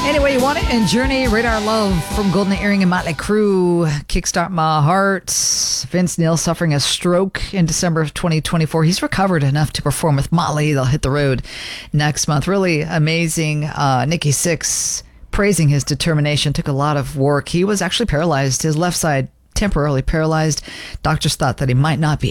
Any way you want it. And Journey, Radar Love from Golden Earring and Motley Crue, Kickstart My Heart. Vince Neil suffering a stroke in December of 2024. He's recovered enough to perform with Motley. They'll hit the road next month. Really amazing. Nikki Sixx praising his determination. Took a lot of work. He was actually paralyzed. His left side temporarily paralyzed. Doctors thought that he might not be